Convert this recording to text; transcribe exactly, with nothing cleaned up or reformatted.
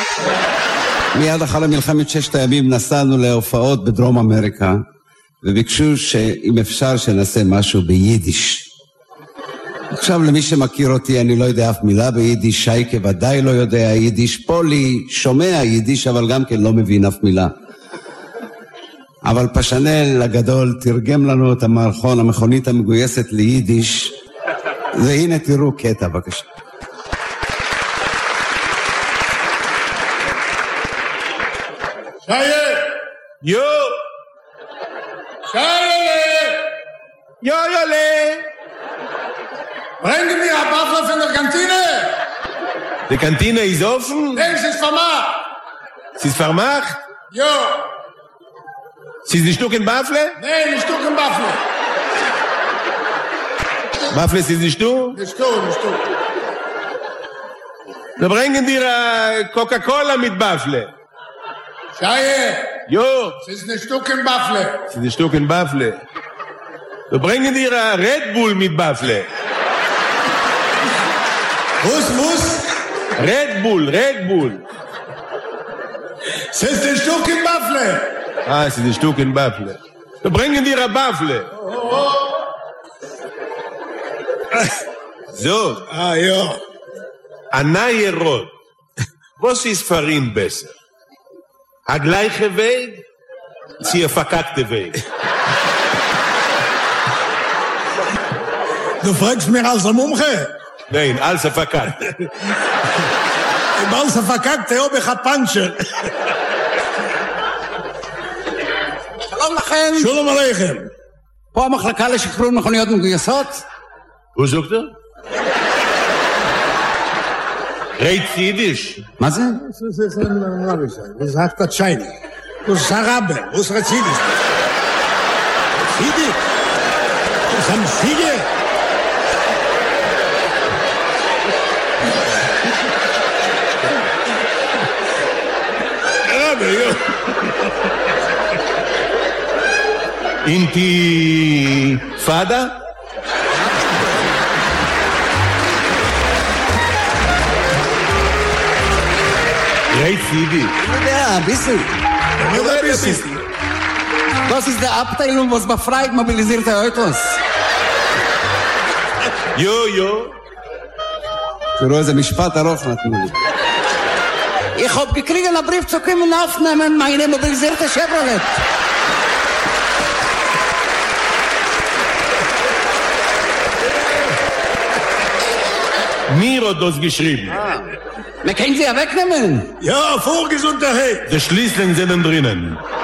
מיד אחרי מלחמת ששת הימים נסענו להופעות בדרום אמריקה, וביקשו שאם אפשר שנעשה משהו ביידיש. עכשיו למי שמכיר אותי אני לא יודע אף מילה ביידיש, שייקה ודאי לא יודע יידיש, פולי שומע יידיש אבל גם כן לא מבין אף מילה. אבל פשנל הגדול תרגם לנו את המערכון, המכונית המגויסת ליידיש, והנה תראו קטע בבקשה. Scheiße! Jo! Scheiße! Jo, Jole! Bringen mir ein Buffalo von der Kantine! Die Kantine ist offen? Nein, sie ist vermacht! Sie ist vermacht? Jo! Sie ist ein Stück in Buffalo? Nein, ein Stück in Buffalo! Buffalo ist nicht du? Nicht du, nicht du. Da bringen dir äh, Coca-Cola mit Buffalo. Scheiße! Jo! Sie ist ein Stück in Buffalo! Sie ist ein Stück in Buffalo. Da bringen dir äh, Red Bull mit Buffalo. Was, was? Red Bull, Red Bull. Sie ist ein Stück in Buffalo! Ah, sie ist ein Stück in Buffalo. Da bringen dir ein Buffalo. Oh, oh. So. Ah, ja. Anaye Rot. Was ist für ihn besser? A gleiche Weg? Sie a verkackte Weg. Du fragst mir als ein Mumche? Nein, als a verkackt. Im als ein verkackte, ob ich ein Pancher. שלום לכם. שלום עליכם. פה המחלקה לשחרור מכוניות מגויסות. Wo sagt er? Reit Jiddisch. מה זה? Das ist ein Arabisch. Das sagt das Scheine. Das ist Arabe. Das ist Razidisch. Fide? Das ist ein Fide? Arabe, ja. Intifada? Reit Jiddisch. Ja, ein bisschen. Oder ein bisschen. Das ist der Abteilung, was befreit mobilisierte Autos. Jo, jo. תראו איזה משפט ארוך נתנו לי. Ich hab gekriegt einen Brief zu kommen aufnehmen, meine mobilisierte Chevrolet. Mir hat das geschrieben. Wir können sie ja wegnehmen. Ja, vorgesund daheim. Die Schließlinge sind drinnen.